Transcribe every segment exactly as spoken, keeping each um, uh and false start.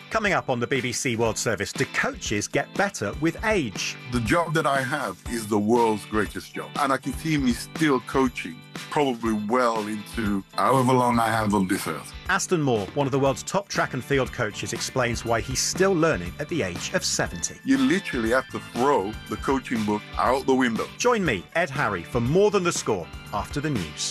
Coming up on the B B C World Service, do coaches get better with age? The job that I have is the world's greatest job. And I can see me still coaching, probably well into however long I have on this earth. Aston Moore, one of the world's top track and field coaches, explains why he's still learning at the age of seventy. You literally have to throw the coaching book out the window. Join me, Ed Harry, for More Than the Score after the news.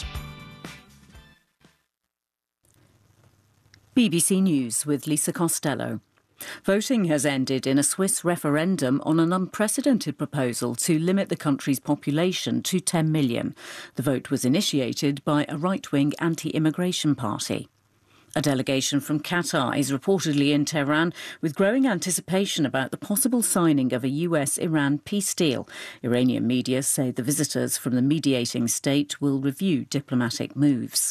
B B C News with Lisa Costello. Voting has ended in a Swiss referendum on an unprecedented proposal to limit the country's population to ten million. The vote was initiated by a right-wing anti-immigration party. A delegation from Qatar is reportedly in Tehran with growing anticipation about the possible signing of a U S-Iran peace deal. Iranian media say the visitors from the mediating state will review diplomatic moves.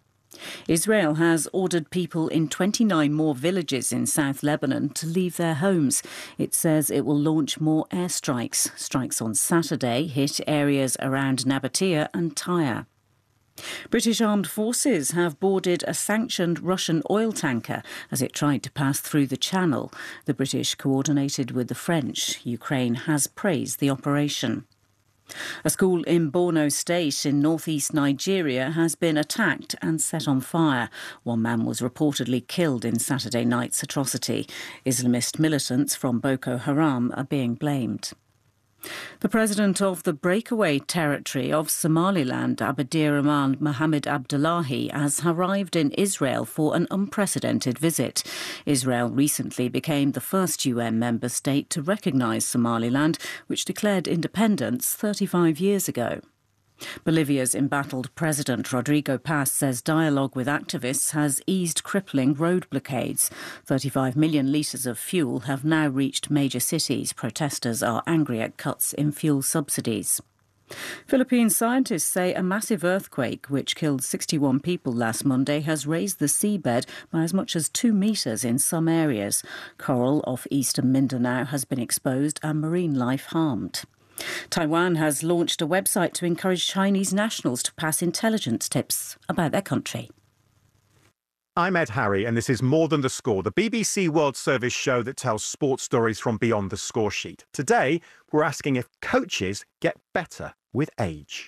Israel has ordered people in twenty-nine more villages in South Lebanon to leave their homes. It says it will launch more airstrikes. Strikes on Saturday hit areas around Nabatea and Tyre. British armed forces have boarded a sanctioned Russian oil tanker as it tried to pass through the Channel. The British coordinated with the French. Ukraine has praised the operation. A school in Borno State in northeast Nigeria has been attacked and set on fire. One man was reportedly killed in Saturday night's atrocity. Islamist militants from Boko Haram are being blamed. The president of the breakaway territory of Somaliland, Abdirahman Mohamed Abdullahi, has arrived in Israel for an unprecedented visit. Israel recently became the first U N member state to recognise Somaliland, which declared independence thirty-five years ago. Bolivia's embattled President Rodrigo Paz says dialogue with activists has eased crippling road blockades. thirty-five million litres of fuel have now reached major cities. Protesters are angry at cuts in fuel subsidies. Philippine scientists say a massive earthquake, which killed sixty-one people last Monday, has raised the seabed by as much as two metres in some areas. Coral off eastern Mindanao has been exposed and marine life harmed. Taiwan has launched a website to encourage Chinese nationals to pass intelligence tips about their country. I'm Ed Harry, and this is More Than the Score, the B B C World Service show that tells sports stories from beyond the score sheet. Today, we're asking if coaches get better with age.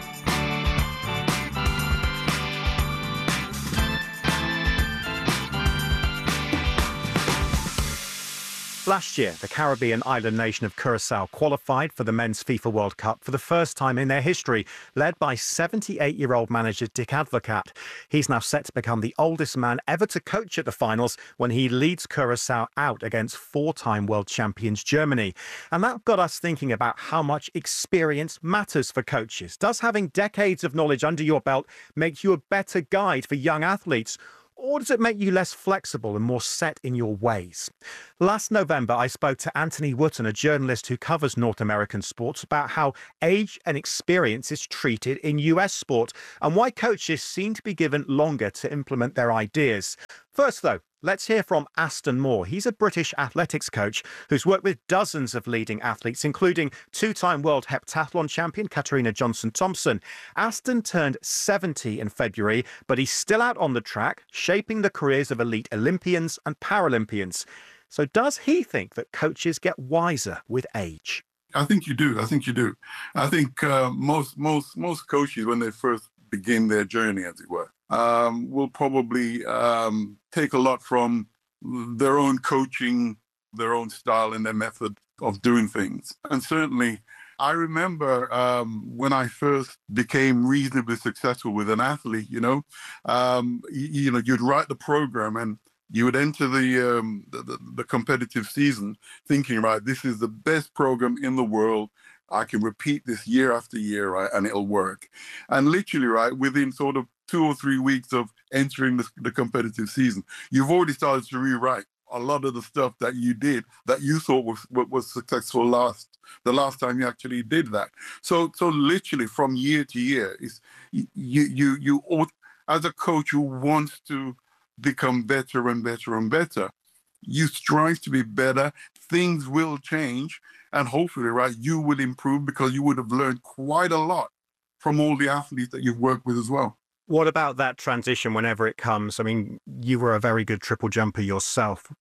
Last year, the Caribbean island nation of Curacao qualified for the Men's FIFA World Cup for the first time in their history, led by seventy-eight-year-old manager Dick Advocat. He's now set to become the oldest man ever to coach at the finals when he leads Curacao out against four-time world champions Germany. And that got us thinking about how much experience matters for coaches. Does having decades of knowledge under your belt make you a better guide for young athletes? Or does it make you less flexible and more set in your ways? Last November, I spoke to Anthony Wootton, a journalist who covers North American sports, about how age and experience is treated in U S sport and why coaches seem to be given longer to implement their ideas. First, though, let's hear from Aston Moore. He's a British athletics coach who's worked with dozens of leading athletes, including two-time world heptathlon champion Katarina Johnson-Thompson. Aston turned seventy in February, but he's still out on the track, shaping the careers of elite Olympians and Paralympians. So does he think that coaches get wiser with age? I think you do. I think you do. I think uh, most most most coaches, when they first begin their journey, as it were, um, will probably um, take a lot from their own coaching, their own style and their method of doing things. And certainly, I remember um, when I first became reasonably successful with an athlete, you know, um, you, you know, you'd write the program and you would enter the, um, the, the the competitive season thinking, right, this is the best program in the world. I can repeat this year after year, right, and it'll work. And literally, right, within sort of two or three weeks of entering the, the competitive season, you've already started to rewrite a lot of the stuff that you did that you thought was was successful last the last time you actually did that. So so literally from year to year, is you you you ought, as a coach who wants to become better and better and better, you strive to be better. Things will change, and hopefully, right, you will improve because you would have learned quite a lot from all the athletes that you've worked with as well. What about that transition whenever it comes? I mean, you were a very good triple jumper yourself.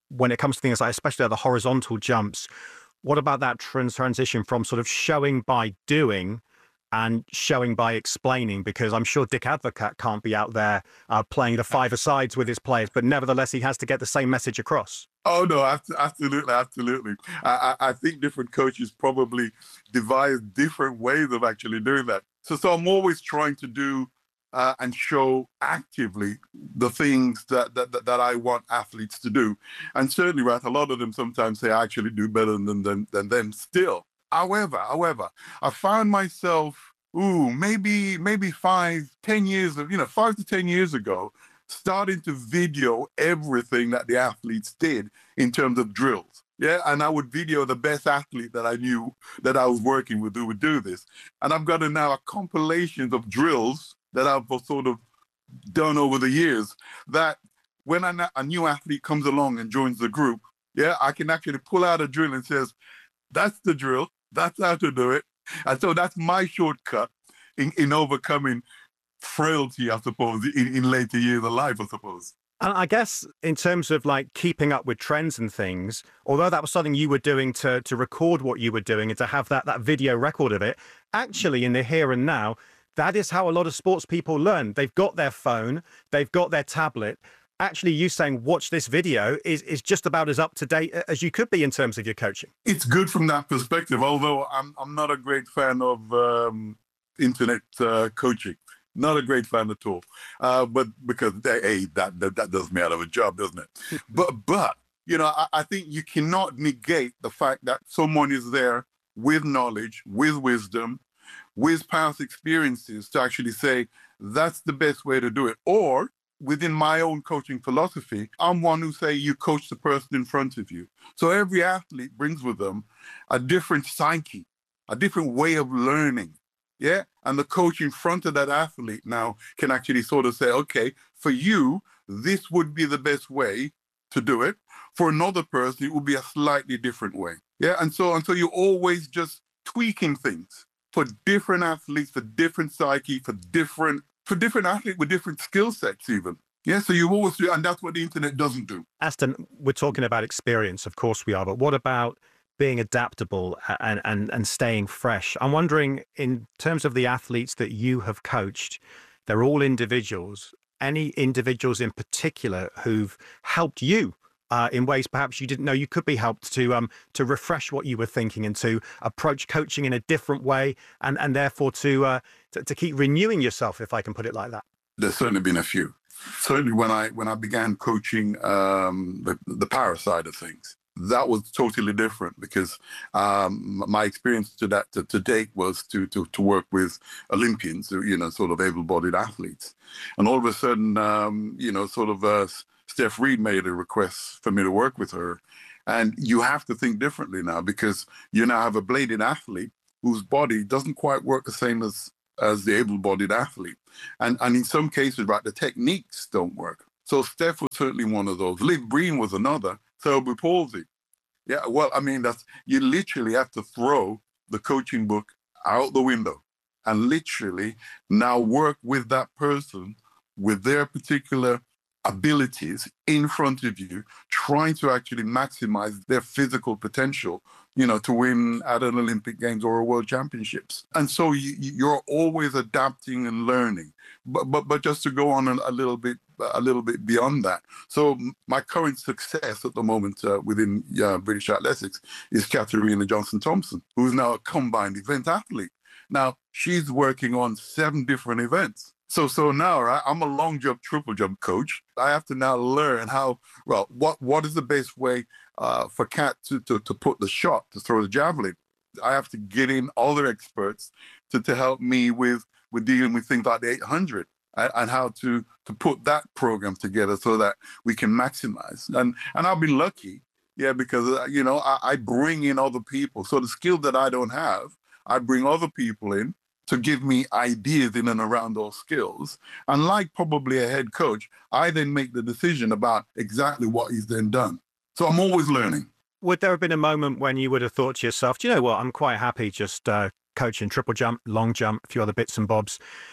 when it comes to things like, especially the horizontal jumps, what about that trans transition from sort of showing by doing and showing by explaining? Because I'm sure Dick Advocaat can't be out there uh, playing the five-a-sides with his players, but nevertheless, he has to get the same message across. Oh, no, absolutely, absolutely. I, I think different coaches probably devise different ways of actually doing that. So, so I'm always trying to do uh, and show actively the things that, that, that, that I want athletes to do. And certainly, right, a lot of them sometimes say I actually do better than, than, than them still. However, however, I found myself, ooh, maybe, maybe five, ten years of, you know, five to ten years ago, starting to video everything that the athletes did in terms of drills. Yeah, and I would video the best athlete that I knew that I was working with who would do this. And I've got a, now a compilation of drills that I've sort of done over the years that when a, a new athlete comes along and joins the group, yeah, I can actually pull out a drill and says, that's the drill, that's how to do it. And so that's my shortcut in, in overcoming frailty, I suppose, in, in later years of life, I suppose. And I guess in terms of like keeping up with trends and things, although that was something you were doing to to record what you were doing and to have that that video record of it, actually in the here and now, that is how a lot of sports people learn. They've got their phone, they've got their tablet. Actually, you saying watch this video is is just about as up to date as you could be in terms of your coaching. It's good from that perspective, although I'm I'm not a great fan of um, internet uh, coaching. Not a great fan at all, uh, but because hey, that, that that does me out of a job, doesn't it? but but you know, I, I think you cannot negate the fact that someone is there with knowledge, with wisdom, with past experiences to actually say that's the best way to do it. Or within my own coaching philosophy, I'm one who say you coach the person in front of you. So every athlete brings with them a different psyche, a different way of learning. Yeah. And the coach in front of that athlete now can actually sort of say, okay, for you, this would be the best way to do it. For another person, it would be a slightly different way. Yeah. And so, and so you're always just tweaking things for different athletes, for different psyche, for different, for different athletes with different skill sets even. Yeah. So you always do. And that's what the internet doesn't do. Aston, we're talking about experience. Of course we are. But what about being adaptable and, and, and staying fresh? I'm wondering, in terms of the athletes that you have coached, they're all individuals. Any individuals in particular who've helped you uh, in ways perhaps you didn't know you could be helped to um, to refresh what you were thinking and to approach coaching in a different way and, and therefore to, uh, to, to keep renewing yourself, if I can put it like that? There's certainly been a few. Certainly when I when I began coaching um, the, the power side of things, that was totally different because um, my experience to that to, to date was to, to to work with Olympians, you know, sort of able-bodied athletes, and all of a sudden, um, you know, sort of uh, Steph Reed made a request for me to work with her, and you have to think differently now because you now have a bladed athlete whose body doesn't quite work the same as as the able-bodied athlete, and and in some cases, right, the techniques don't work. So Steph was certainly one of those. Liv Breen was another. Cerebral palsy. Yeah, well, I mean, that's you literally have to throw the coaching book out the window and literally now work with that person with their particular abilities in front of you, trying to actually maximize their physical potential, you know, to win at an Olympic Games or a World Championships. And so you, you're always adapting and learning. But but but just to go on a, a little bit a little bit beyond that. So my current success at the moment uh, within uh, British Athletics is Katarina Johnson-Thompson, who's now a combined event athlete. Now she's working on seven different events. So so now, right, I'm a long jump, triple jump coach. I have to now learn how, well, what what is the best way uh, for Kat to, to, to put the shot, to throw the javelin. I have to get in other experts to, to help me with, with dealing with things like the eight hundred and, and how to, to put that program together so that we can maximize. And and I'll be lucky, yeah, because, uh, you know, I, I bring in other people. So the skill that I don't have, I bring other people in to give me ideas in and around those skills. And like probably a head coach, I then make the decision about exactly what is then done. So I'm always learning. Would there have been a moment when you would have thought to yourself, do you know what, I'm quite happy just uh, coaching triple jump, long jump, a few other bits and bobs.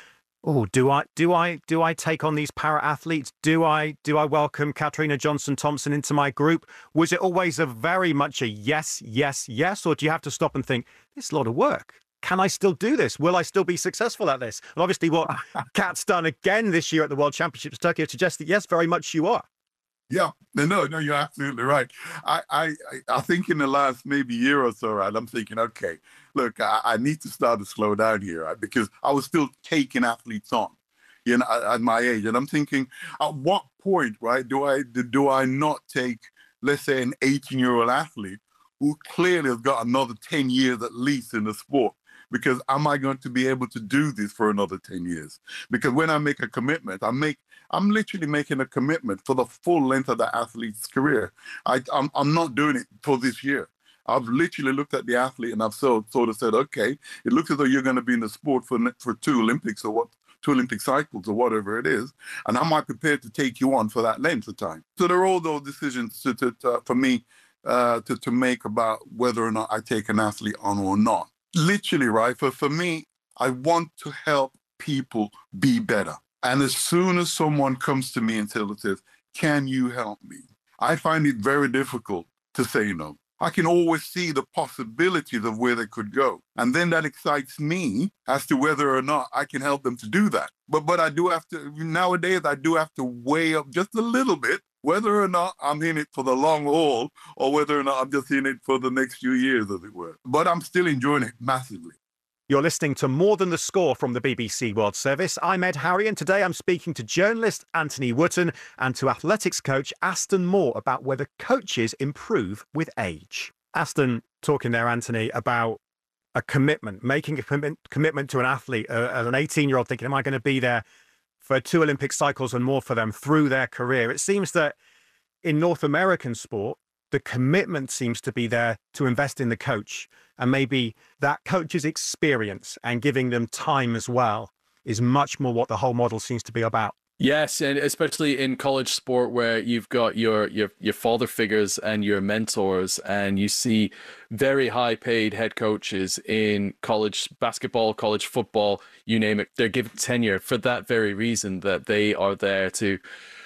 Oh, do I do I do I take on these para athletes? Do I do I welcome Katrina Johnson Thompson into my group? Was it always a very much a yes, yes, yes, or do you have to stop and think it's a lot of work? Can I still do this? Will I still be successful at this? And obviously, what Kat's done again this year at the World Championships Tokyo suggests that yes, very much you are. Yeah, no, no, no, you're absolutely right. I, I, I think in the last maybe year or so, right, I'm thinking, okay, look, I, I need to start to slow down here, right, because I was still taking athletes on, you know, at, at my age, and I'm thinking, at what point, right, do I do I not take, let's say, an eighteen-year-old athlete who clearly has got another ten years at least in the sport? Because am I going to be able to do this for another ten years? Because when I make a commitment, I make, I'm literally making a commitment for the full length of the athlete's career. I, I'm, I'm not doing it for this year. I've literally looked at the athlete and I've so, sort of said, okay, it looks as though you're going to be in the sport for for two Olympics or what, two Olympic cycles or whatever it is. And am I prepared to take you on for that length of time? So there are all those decisions to, to, to, for me uh, to, to make about whether or not I take an athlete on or not. Literally, right? For, for me, I want to help people be better. And as soon as someone comes to me and says, can you help me? I find it very difficult to say no. I can always see the possibilities of where they could go. And then that excites me as to whether or not I can help them to do that. But but I do have to, nowadays, I do have to weigh up just a little bit whether or not I'm in it for the long haul or whether or not I'm just in it for the next few years, as it were. But I'm still enjoying it massively. You're listening to More Than the Score from the B B C World Service. I'm Ed Harry, and today I'm speaking to journalist Anthony Wootton and to athletics coach Aston Moore about whether coaches improve with age. Aston, talking there, Anthony, about a commitment, making a commitment, commitment to an athlete, uh, as an eighteen-year-old thinking, am I going to be there for two Olympic cycles and more for them through their career? It seems that in North American sport, the commitment seems to be there to invest in the coach, and maybe that coach's experience and giving them time as well is much more what the whole model seems to be about. Yes, and especially in college sport where you've got your your your father figures and your mentors, and you see very high paid head coaches in college basketball, college football, you name it. They're given tenure for that very reason, that they are there to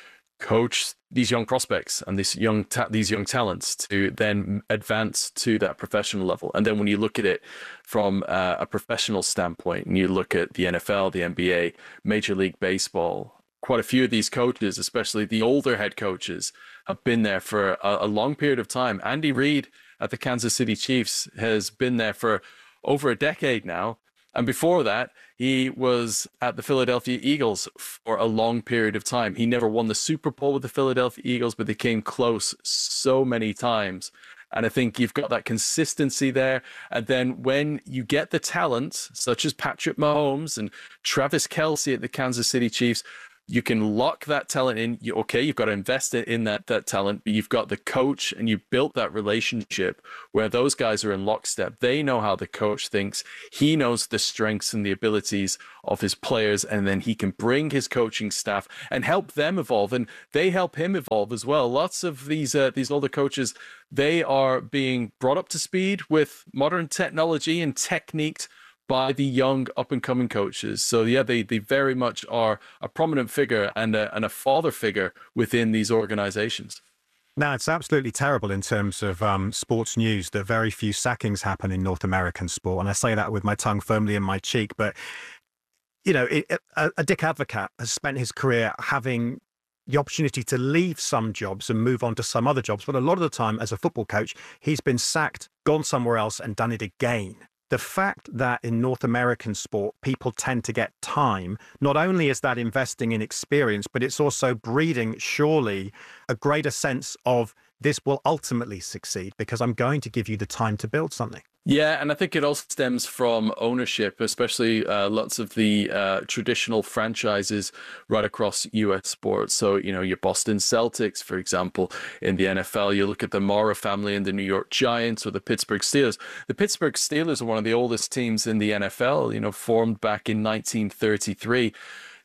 coach these young prospects and these young ta- these young talents to then advance to that professional level. And then when you look at it from uh, a professional standpoint, and you look at the N F L, the N B A, Major League Baseball, quite a few of these coaches, especially the older head coaches, have been there for a, a long period of time. Andy Reid at the Kansas City Chiefs has been there for over a decade now. And before that, he was at the Philadelphia Eagles for a long period of time. He never won the Super Bowl with the Philadelphia Eagles, but they came close so many times. And I think you've got that consistency there. And then when you get the talent, such as Patrick Mahomes and Travis Kelce at the Kansas City Chiefs, you can lock that talent in. You, okay, you've got to invest in that that talent, but you've got the coach, and you built that relationship where those guys are in lockstep. They know how the coach thinks. He knows the strengths and the abilities of his players, and then he can bring his coaching staff and help them evolve, and they help him evolve as well. Lots of these uh, these older coaches, they are being brought up to speed with modern technology and techniques by the young up-and-coming coaches. So yeah, they they very much are a prominent figure and a, and a father figure within these organizations. Now, it's absolutely terrible in terms of um, sports news that very few sackings happen in North American sport. And I say that with my tongue firmly in my cheek. But, you know, it, a, a Dick Advocaat has spent his career having the opportunity to leave some jobs and move on to some other jobs. But a lot of the time, as a football coach, he's been sacked, gone somewhere else and done it again. The fact that in North American sport, people tend to get time, not only is that investing in experience, but it's also breeding, surely, a greater sense of this will ultimately succeed because I'm going to give you the time to build something. Yeah, and I think it also stems from ownership, especially uh, lots of the uh, traditional franchises right across U S sports. So, you know, your Boston Celtics, for example, in the N F L, you look at the Mara family in the New York Giants or the Pittsburgh Steelers. The Pittsburgh Steelers are one of the oldest teams in the N F L, you know, formed back in nineteen thirty-three.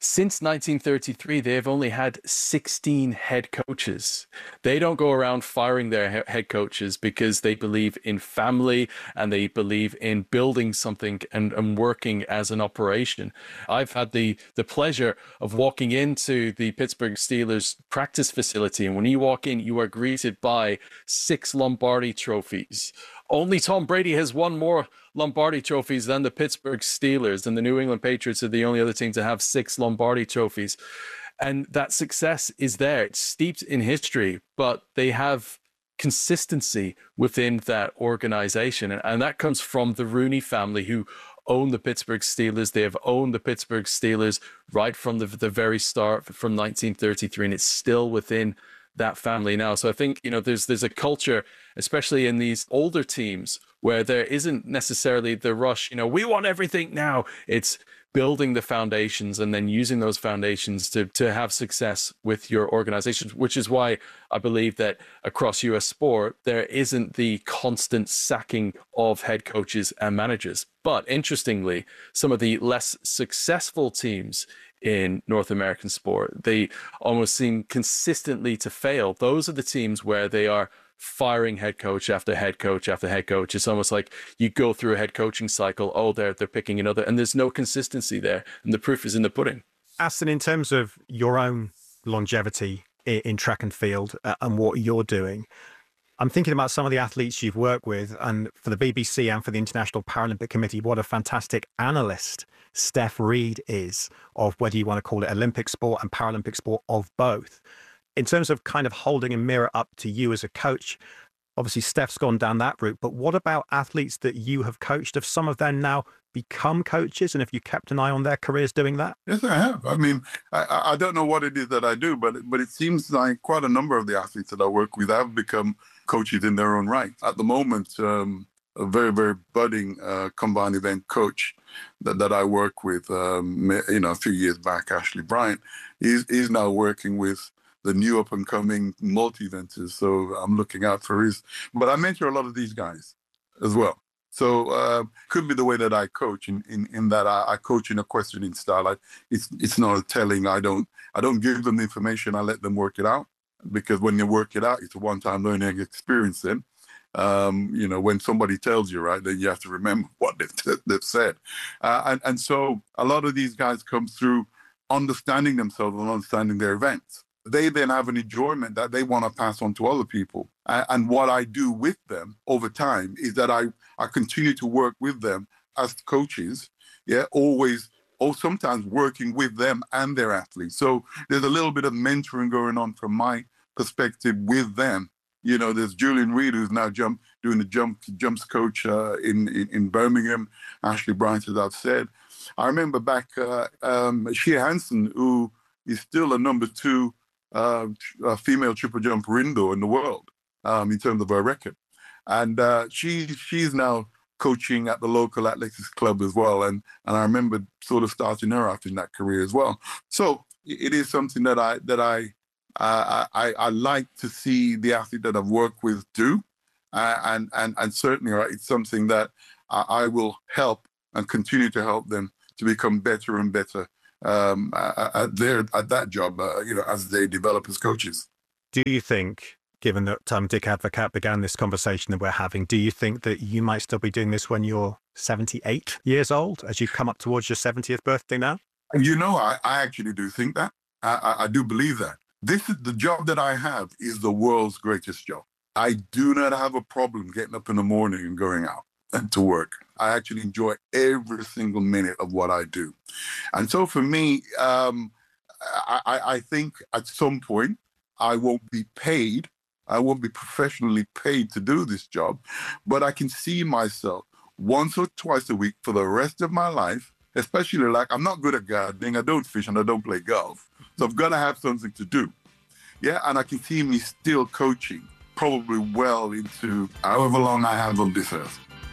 Since nineteen thirty-three, they've only had sixteen head coaches. They don't go around firing their head coaches because they believe in family and they believe in building something and, and working as an operation. I've had the, the pleasure of walking into the Pittsburgh Steelers practice facility, and when you walk in, you are greeted by six Lombardi trophies. Only Tom Brady has won more Lombardi trophies than the Pittsburgh Steelers, and the New England Patriots are the only other team to have six Lombardi trophies. And that success is there. It's steeped in history, but they have consistency within that organization. And, and that comes from the Rooney family, who own the Pittsburgh Steelers. They have owned the Pittsburgh Steelers right from the, the very start, from nineteen thirty-three, and it's still within that family now. So I think, you know, there's there's a culture, especially in these older teams, where there isn't necessarily the rush, you know, we want everything now. It's building the foundations and then using those foundations to to have success with your organization, which is why I believe that across U S sport, there isn't the constant sacking of head coaches and managers. But interestingly, some of the less successful teams in North American sport, they almost seem consistently to fail. Those are the teams where they are firing head coach after head coach after head coach. It's almost like you go through a head coaching cycle. Oh, they're they're picking another, and there's no consistency there. And the proof is in the pudding. Aston, in terms of your own longevity in, in track and field uh, and what you're doing, I'm thinking about some of the athletes you've worked with, and for the B B C and for the International Paralympic Committee, what a fantastic analyst Steph Reid is of whether you want to call it Olympic sport and Paralympic sport, of both. In terms of kind of holding a mirror up to you as a coach, obviously Steph's gone down that route, but what about athletes that you have coached? Have some of them now become coaches, and have you kept an eye on their careers doing that? Yes, I have. I mean, I, I don't know what it is that I do, but but it seems like quite a number of the athletes that I work with have become coaches in their own right. At the moment, um, a very, very budding uh, combined event coach that, that I work with, um, you know, a few years back, Ashley Bryant, he's, he's now working with the new up-and-coming multi-eventers. So I'm looking out for his. But I mentor a lot of these guys as well. So uh, could be the way that I coach, in in, in that I, I coach in a questioning style. I, it's it's not a telling. I don't I don't give them the information. I let them work it out, because when you work it out, it's a one-time learning experience. Then, um, you know, when somebody tells you, right, then you have to remember what they've, they've said. Uh, and and so a lot of these guys come through understanding themselves and understanding their events. They then have an enjoyment that they want to pass on to other people. Uh, and what I do with them over time is that I, I continue to work with them as coaches, yeah, always, or sometimes working with them and their athletes. So there's a little bit of mentoring going on from my perspective with them. You know, there's Julian Reed, who's now jump doing the jump jumps coach uh, in, in, in Birmingham. Ashley Bryant, as I've said. I remember back, uh, um, Shea Hansen, who is still a number two Uh, a female triple jumper indoor in the world um, in terms of her record. And uh, she she's now coaching at the local athletics club as well. And and I remember sort of starting her off in that career as well. So it is something that I that I I, I, I like to see the athlete that I've worked with do. Uh, and, and, and certainly right, it's something that I, I will help and continue to help them to become better and better Um, at their at that job, uh, you know, as they develop as coaches. Do you think, given that um, Dick Advocaat began this conversation that we're having, do you think that you might still be doing this when you're seventy-eight years old, as you come up towards your seventieth birthday now? You know, I, I actually do think that. I, I, I do believe that. This is the job that I have is the world's greatest job. I do not have a problem getting up in the morning and going out and to work. I actually enjoy every single minute of what I do. And so for me, um, I, I think at some point I won't be paid. I won't be professionally paid to do this job, but I can see myself once or twice a week for the rest of my life, especially like I'm not good at gardening, I don't fish and I don't play golf. So I've got to have something to do. Yeah, and I can see me still coaching probably well into however long I have on this earth.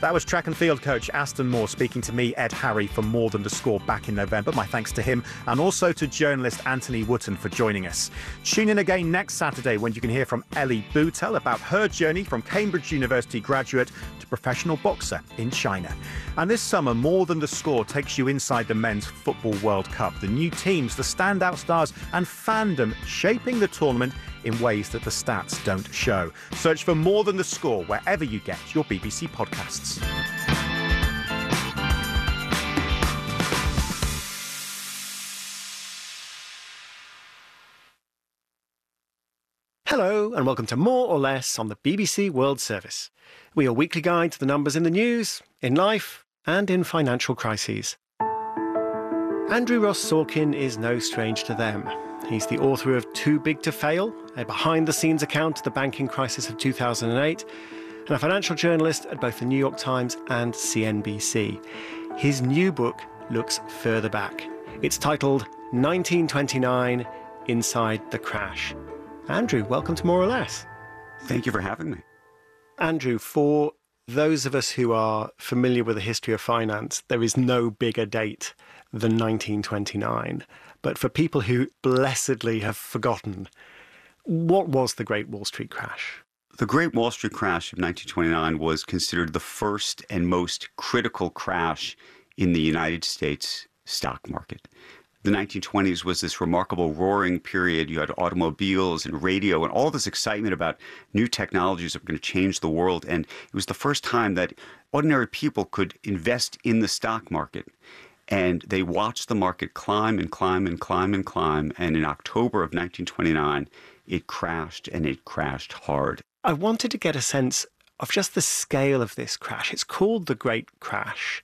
That was track and field coach Aston Moore speaking to me, Ed Harry, for More Than the Score back in November. My thanks to him and also to journalist Anthony Wootton for joining us. Tune in again next Saturday when you can hear from Ellie Boutel about her journey from Cambridge University graduate to professional boxer in China. And this summer, More Than the Score takes you inside the Men's Football World Cup. The new teams, the standout stars and fandom shaping the tournament in ways that the stats don't show. Search for More Than the Score wherever you get your B B C podcasts. Hello and welcome to More or Less on the B B C World Service. We are your weekly guide to the numbers in the news, in life and in financial crises. Andrew Ross Sorkin is no stranger to them. He's the author of Too Big to Fail, a behind-the-scenes account of the banking crisis of two thousand eight, and a financial journalist at both the New York Times and C N B C. His new book looks further back. It's titled nineteen twenty-nine, Inside the Crash. Andrew, welcome to More or Less. Thank you for having me. Andrew, for those of us who are familiar with the history of finance, there is no bigger date than nineteen twenty-nine. But for people who blessedly have forgotten, what was the Great Wall Street Crash? The Great Wall Street Crash of nineteen twenty-nine was considered the first and most critical crash in the United States stock market. The nineteen twenties was this remarkable roaring period. You had automobiles and radio and all this excitement about new technologies that were going to change the world. And it was the first time that ordinary people could invest in the stock market. And they watched the market climb and climb and climb and climb. And in October of nineteen twenty-nine, it crashed, and it crashed hard. I wanted to get a sense of just the scale of this crash. It's called the Great Crash.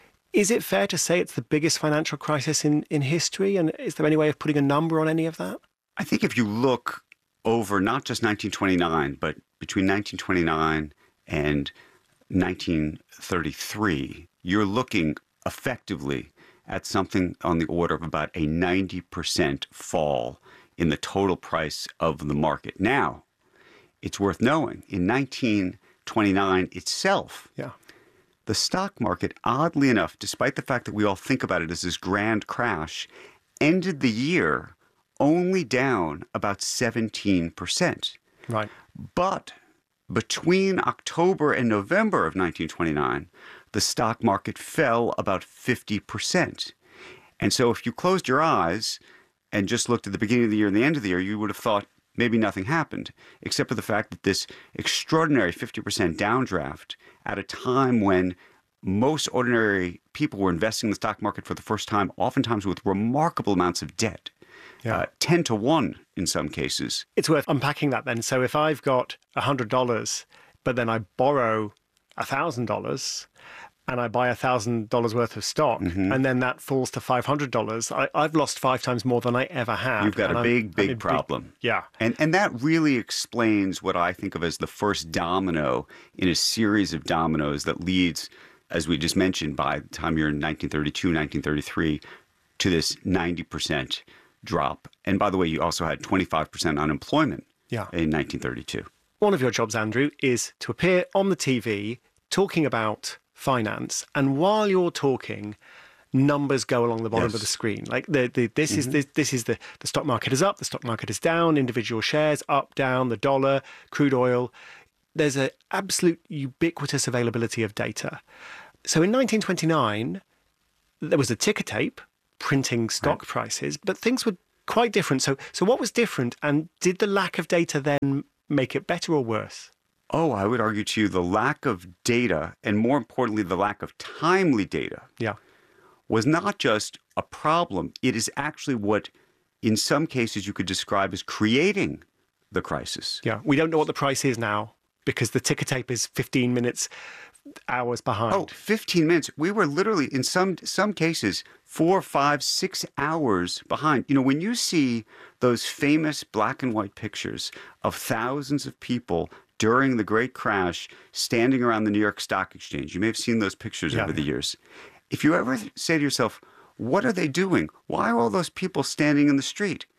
Is it fair to say it's the biggest financial crisis in, in history? And is there any way of putting a number on any of that? I think if you look over not just nineteen twenty-nine, but between nineteen twenty-nine and nineteen thirty-three, you're looking effectively at something on the order of about a ninety percent fall in the total price of the market. Now, it's worth knowing, in nineteen twenty-nine itself, yeah. the stock market, oddly enough, despite the fact that we all think about it as this grand crash, ended the year only down about seventeen percent. Right. But between October and November of nineteen twenty-nine, the stock market fell about fifty percent. And so if you closed your eyes and just looked at the beginning of the year and the end of the year, you would have thought maybe nothing happened, except for the fact that this extraordinary fifty percent downdraft at a time when most ordinary people were investing in the stock market for the first time, oftentimes with remarkable amounts of debt, Yeah. uh, ten to one in some cases. It's worth unpacking that then. So if I've got one hundred dollars, but then I borrow one thousand dollars and I buy one thousand dollars worth of stock, Mm-hmm. and then that falls to five hundred dollars, I, I've lost five times more than I ever have. You've got And a I'm- big, I'm big in problem. yeah. And and that really explains what I think of as the first domino in a series of dominoes that leads, as we just mentioned, by the time you're in nineteen thirty-two, nineteen thirty-three, to this ninety percent drop. And by the way, you also had twenty-five percent unemployment Yeah. in nineteen thirty-two. One of your jobs, Andrew, is to appear on the T V talking about finance. And while you're talking, numbers go along the bottom Yes. of the screen. Like the, the this Mm-hmm. is this, this is the the stock market is up, the stock market is down, individual shares up, down, the dollar, crude oil. There's an absolute ubiquitous availability of data. So in nineteen twenty-nine, there was a ticker tape printing stock Right. prices, but things were quite different. So so what was different, and did the lack of data then make it better or worse? Oh, I would argue to you the lack of data, and more importantly, the lack of timely data, Yeah. was not just a problem. It is actually what, in some cases, you could describe as creating the crisis. Yeah, we don't know what the price is now because the ticker tape is fifteen minutes, hours behind. Oh, fifteen minutes. We were literally, in some some cases, four, five, six hours behind. You know, when you see those famous black and white pictures of thousands of people during the Great Crash standing around the New York Stock Exchange, you may have seen those pictures Yeah. over the years. If you ever say to yourself, what are they doing? Why are all those people standing in the street?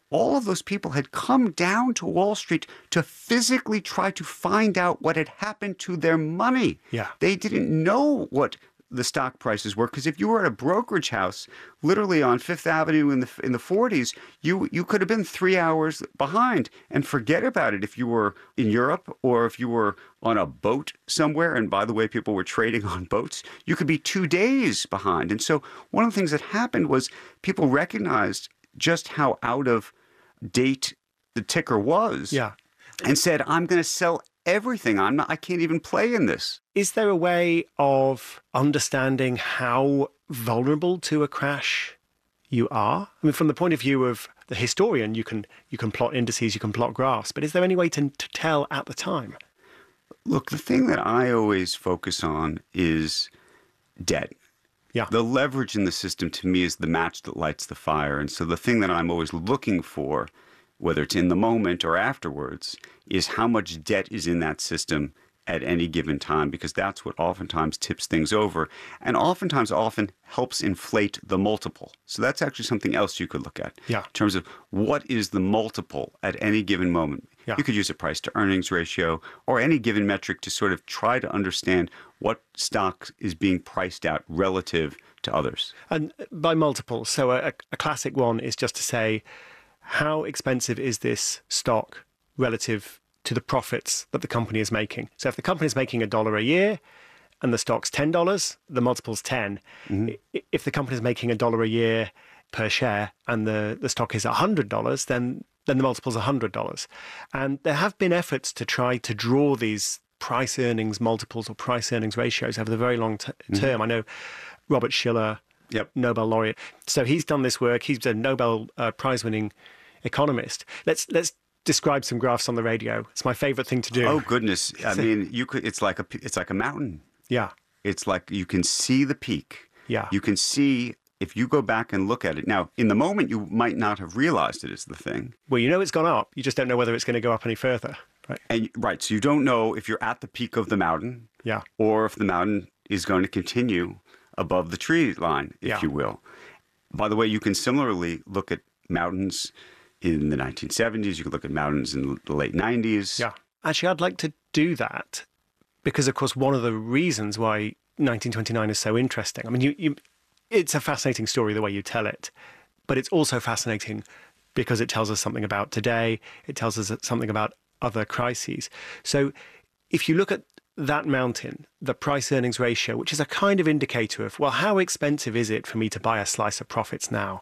all of those people had come down to Wall Street to physically try to find out what had happened to their money. Yeah. They didn't know what the stock prices were, because if you were at a brokerage house, literally on Fifth Avenue in the in the forties, you you could have been three hours behind, and forget about it if you were in Europe or if you were on a boat somewhere. And by the way, people were trading on boats. You could be two days behind. And so one of the things that happened was people recognized just how out of date the ticker was. Yeah. And said, I'm going to sell everything. I'm not, I can't even play in this. Is there a way of understanding how vulnerable to a crash you are? I mean, from the point of view of the historian, you can you can plot indices, you can plot graphs, but is there any way to, to tell at the time? Look, the thing that I always focus on is debt. Yeah. The leverage in the system to me is the match that lights the fire. And so the thing that I'm always looking for, whether it's in the moment or afterwards, is how much debt is in that system at any given time, because that's what oftentimes tips things over and oftentimes often helps inflate the multiple. So that's actually something else you could look at yeah. in terms of what is the multiple at any given moment. Yeah. You could use a price to earnings ratio or any given metric to sort of try to understand what stock is being priced out relative to others. And by multiple, so a, a classic one is just to say, how expensive is this stock relative to the profits that the company is making? So if the company is making a dollar a year and the stock's ten dollars, the multiple's ten. Mm-hmm. If the company is making a dollar a year per share and the, the stock is one hundred dollars, then, then the multiple's one hundred dollars. And there have been efforts to try to draw these price earnings multiples or price earnings ratios over the very long t- mm-hmm. term. I know Robert Shiller, yep. Nobel laureate. So he's done this work. He's a Nobel uh, Prize-winning economist. Let's let's describe some graphs on the radio. It's my favorite thing to do. Oh goodness! I mean, you could. It's like a. It's like a mountain. Yeah. It's like you can see the peak. Yeah. You can see if you go back and look at it. Now, in the moment, you might not have realized it is the thing. Well, you know it's gone up. You just don't know whether it's going to go up any further, right? And right, so you don't know if you're at the peak of the mountain. Yeah. Or if the mountain is going to continue above the tree line, if yeah. you will. By the way, you can similarly look at mountains in the nineteen seventies. You could look at mountains in the late nineties. Yeah. Actually, I'd like to do that because, of course, one of the reasons why nineteen twenty-nine is so interesting. I mean, you, you, it's a fascinating story the way you tell it, but it's also fascinating because it tells us something about today. It tells us something about other crises. So if you look at that mountain, the price earnings ratio, which is a kind of indicator of, well, how expensive is it for me to buy a slice of profits now?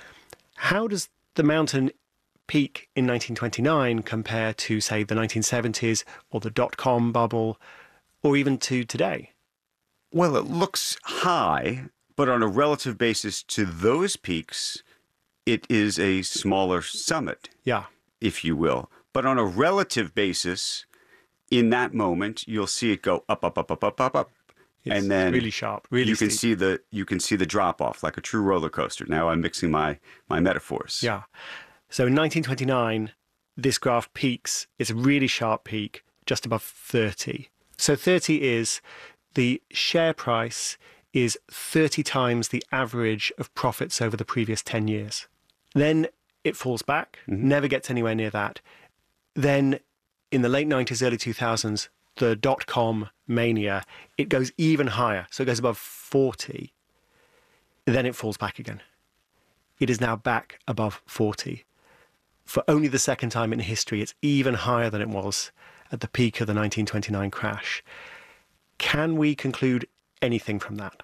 How does the mountain peak in nineteen twenty-nine compare to, say, the nineteen seventies or the dot-com bubble, or even to today? Well, it looks high, but on a relative basis to those peaks, it is a smaller summit, yeah, if you will. But on a relative basis, in that moment, you'll see it go up, up, up, up, up, up, up. It's and then really sharp, really you can steep. see the you can see the drop off like a true roller coaster. Now I'm mixing my my metaphors. Yeah. So in nineteen twenty-nine, this graph peaks. It's a really sharp peak, just above thirty. So thirty is the share price is thirty times the average of profits over the previous ten years. Then it falls back, mm-hmm. never gets anywhere near that. Then in the late nineties, early two thousands, the dot-com mania, it goes even higher. So it goes above forty. Then it falls back again. It is now back above forty. For only the second time in history, it's even higher than it was at the peak of the nineteen twenty-nine crash. Can we conclude anything from that?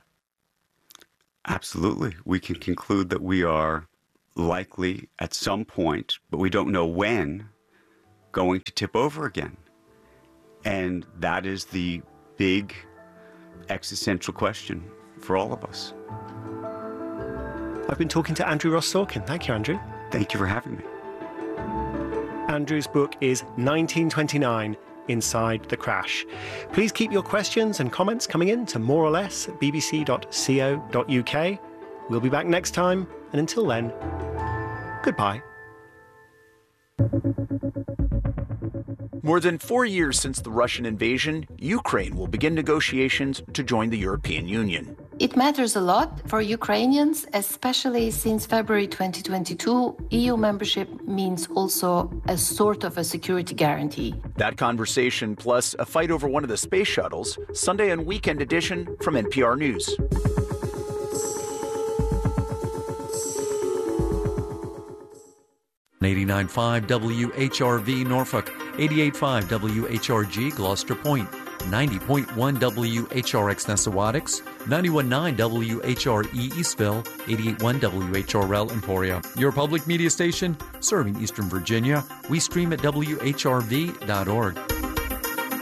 Absolutely. We can conclude that we are likely at some point, but we don't know when, going to tip over again. And that is the big existential question for all of us. I've been talking to Andrew Ross Sorkin. Thank you, Andrew. Thank you for having me. Andrew's book is nineteen twenty-nine, Inside the Crash. Please keep your questions and comments coming in to more or less at b b c dot co dot u k. We'll be back next time, and until then, goodbye. More than four years since the Russian invasion, Ukraine will begin negotiations to join the European Union. It matters a lot for Ukrainians, especially since February twenty twenty-two, E U membership means also a sort of a security guarantee. That conversation plus a fight over one of the space shuttles, Sunday and Weekend edition from N P R News. eighty-nine point five W H R V Norfolk, eighty-eight point five W H R G Gloucester Point, ninety point one W H R X Nessawadix, ninety-one point nine W H R E Eastville, eighty-eight point one W H R L Emporia. Your public media station serving Eastern Virginia. We stream at W H R V dot org.